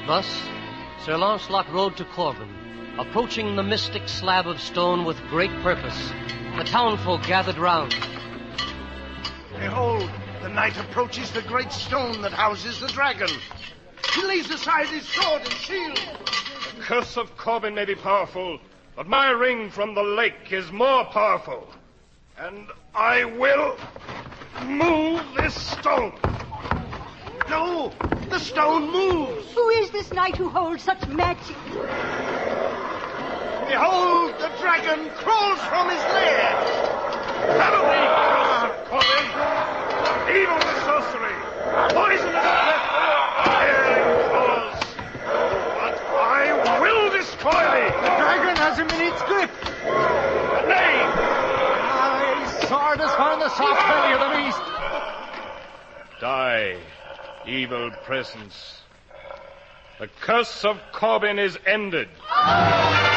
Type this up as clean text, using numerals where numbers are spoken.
Thus, Sir Launcelot rode to Corban, approaching the mystic slab of stone with great purpose. The townfolk gathered round. Behold, the knight approaches the great stone that houses the dragon. He lays aside his sword and shield. The curse of Corban may be powerful, but my ring from the lake is more powerful. And I will move this stone. No, the stone moves. Who is this knight who holds such magic? Behold, the dragon crawls from his lair. Follow me, curse of Corban. Evil sorcery, poisonous death, tearing claws. But I will destroy thee. The dragon has him in its grip. Nay, His sword has found the soft belly of the beast. die, evil presence. The curse of Corban is ended.